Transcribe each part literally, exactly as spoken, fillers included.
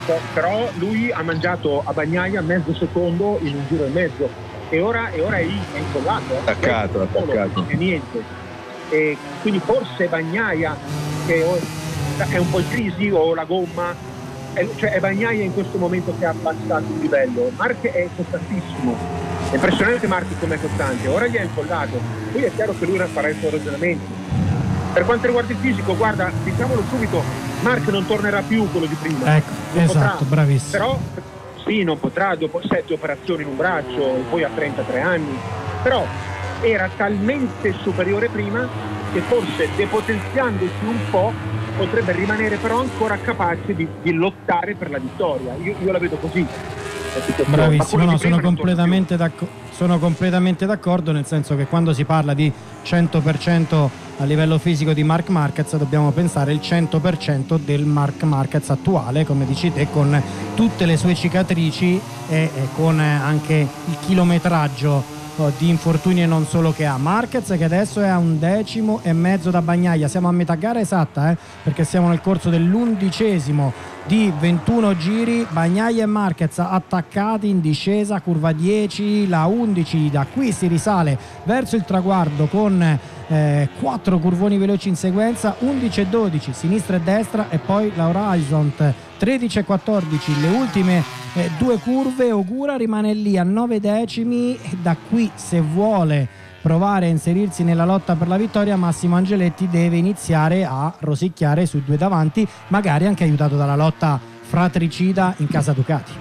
però lui ha mangiato a Bagnaia mezzo secondo in un giro e mezzo e ora, e ora è, è incollato, eh. attaccato, attaccato e niente, e quindi forse Bagnaia che è un po' in crisi o la gomma, è, cioè è Bagnaia in questo momento che ha abbassato il livello. Marc è costantissimo, è impressionante Marc come è costante, ora gli è incollato, poi è chiaro che lui farà il suo ragionamento. Per quanto riguarda il fisico, guarda, diciamolo subito, Marc non tornerà più quello di prima. Ecco, non esatto, potrà, bravissimo. Però sì, non potrà, dopo sette operazioni in un braccio, e poi ha trentatré anni, però era talmente superiore prima che forse depotenziandosi un po' potrebbe rimanere però ancora capace di, di lottare per la vittoria. Io, io la vedo così. Bravissimo, no, sono completamente, sono completamente d'accordo, nel senso che quando si parla di cento per cento a livello fisico di Marc Marquez dobbiamo pensare il cento per cento del Marc Marquez attuale, come dici te, con tutte le sue cicatrici e, e con anche il chilometraggio di infortuni e non solo che ha. Marquez che adesso è a un decimo e mezzo da Bagnaia, siamo a metà gara esatta, eh, perché siamo nel corso dell'undicesimo di ventuno giri. Bagnaia e Marquez attaccati in discesa, curva dieci, la undici, da qui si risale verso il traguardo con eh, quattro curvoni veloci in sequenza, undici e dodici sinistra e destra, e poi la Horizon tredici e quattordici le ultime eh, due curve. Ogura rimane lì a nove decimi e da qui, se vuole provare a inserirsi nella lotta per la vittoria, Massimo Angeletti deve iniziare a rosicchiare sui due davanti, magari anche aiutato dalla lotta fratricida in casa Ducati.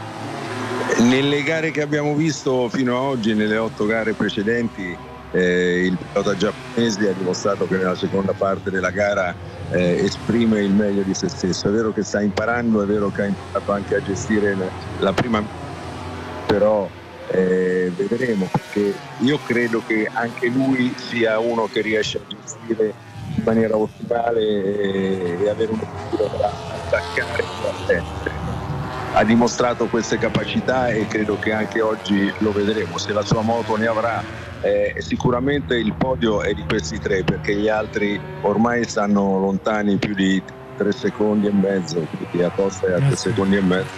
Nelle gare che abbiamo visto fino ad oggi, nelle otto gare precedenti, eh, il pilota giapponese ha dimostrato che nella seconda parte della gara eh, esprime il meglio di se stesso. È vero che sta imparando, è vero che ha imparato anche a gestire la prima, però eh, vedremo, perché io credo che anche lui sia uno che riesce a gestire in maniera ottimale e, e avere un tiro da attaccare sempre. Ha dimostrato queste capacità e credo che anche oggi lo vedremo. Se la sua moto ne avrà, eh, sicuramente il podio è di questi tre, perché gli altri ormai stanno lontani più di tre secondi e mezzo, quindi Acosta è a tre secondi e mezzo.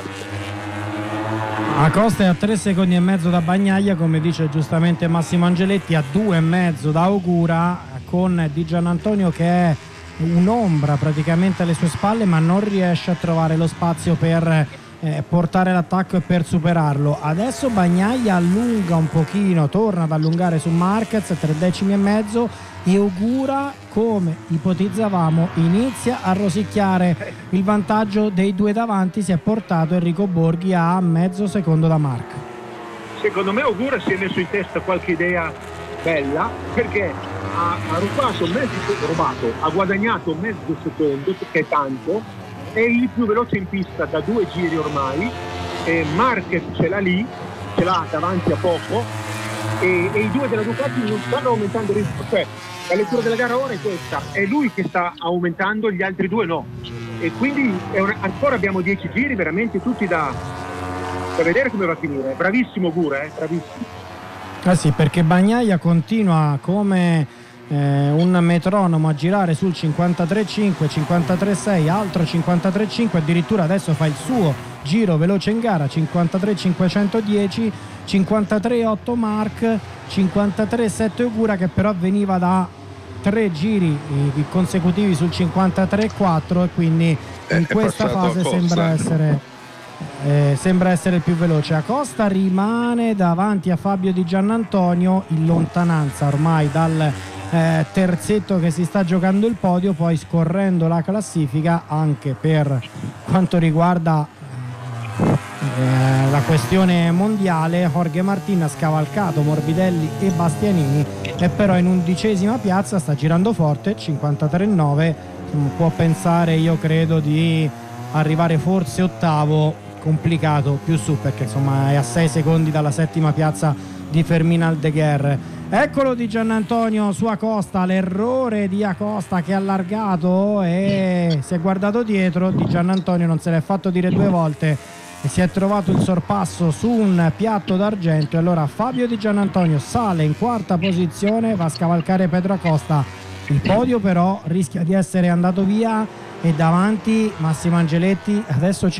Acosta è a tre secondi e mezzo da Bagnaia, come dice giustamente Massimo Angeletti, a due e mezzo da Ogura, con Di Giannantonio che è un'ombra praticamente alle sue spalle, ma non riesce a trovare lo spazio per eh, portare l'attacco e per superarlo. Adesso Bagnaia allunga un pochino, torna ad allungare su Marquez, tre decimi e mezzo, e Ogura, come ipotizzavamo, inizia a rosicchiare il vantaggio dei due davanti. Si è portato Enrico Borghi a mezzo secondo da Marc. Secondo me Ogura si è messo in testa qualche idea bella, perché ha, ha rubato mezzo rubato, ha guadagnato mezzo secondo, che è tanto, è il più veloce in pista da due giri ormai, e Marquez ce l'ha lì, ce l'ha davanti a poco, e, e i due della Ducati non stanno aumentando il ritmo, cioè la lettura della gara ora è questa, è lui che sta aumentando, gli altri due no, e quindi è una, ancora abbiamo dieci giri veramente tutti da, da vedere come va a finire. Bravissimo Gura, eh, bravissimo. Ah sì, perché Bagnaia continua come eh, un metronomo a girare sul cinquantatré cinque, cinquantatré sei, altro cinquantatré cinque, addirittura adesso fa il suo giro veloce in gara, cinquantatré cinquecentodieci, cinquantatré otto Marc, cinquantatré sette Ogura, che però veniva da tre giri eh, consecutivi sul cinquantatré quattro, e quindi in questa fase sembra essere Eh, sembra essere il più veloce. Acosta rimane davanti a Fabio Di Giannantonio, in lontananza ormai dal eh, terzetto che si sta giocando il podio. Poi, scorrendo la classifica, anche per quanto riguarda eh, la questione mondiale, Jorge Martin ha scavalcato Morbidelli e Bastianini, e però in undicesima piazza sta girando forte, cinquantatré nove. Può pensare, io credo, di arrivare forse ottavo, complicato più su, perché insomma è a sei secondi dalla settima piazza di Fermin Aldeguer. Eccolo Di Giannantonio su Acosta, l'errore di Acosta che ha allargato e si è guardato dietro. Di Giannantonio non se l'è fatto dire due volte e si è trovato il sorpasso su un piatto d'argento, e allora Fabio Di Giannantonio sale in quarta posizione, va a scavalcare Pedro Acosta. Il podio però rischia di essere andato via e davanti Massimo Angeletti adesso